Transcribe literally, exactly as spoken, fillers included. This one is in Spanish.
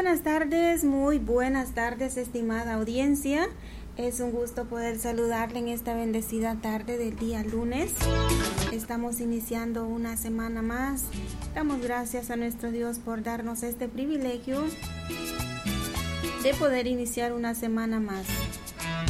buenas tardes, muy buenas tardes, estimada audiencia. Es un gusto poder saludarle en esta bendecida tarde del día lunes. Estamos iniciando una semana más. Damos gracias a nuestro Dios por darnos este privilegio de poder iniciar una semana más.